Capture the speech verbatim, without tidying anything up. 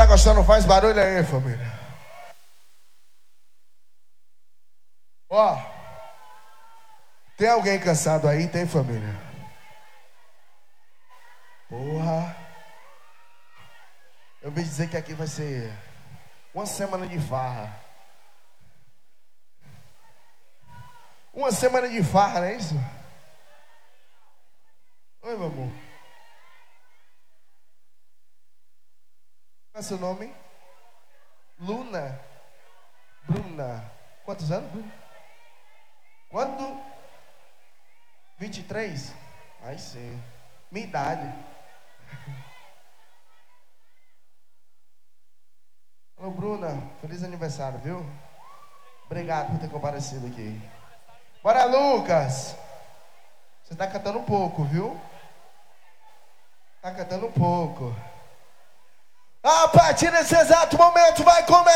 tá gostando, faz barulho aí, família. Ó, tem alguém cansado aí? Tem, família? Porra. Eu ouvi dizer que aqui vai ser uma semana de farra. Uma semana de farra, não é isso? Oi, meu amor. Qual é o seu nome? Luna. Bruna. Quantos anos, Bruna? Quanto? vinte e três? Ai, sim. Minha idade. Alô, Bruna. Feliz aniversário, viu? Obrigado por ter comparecido aqui. Bora, Lucas. Você tá cantando um pouco, viu? Tá cantando um pouco. A partir desse exato momento vai começar.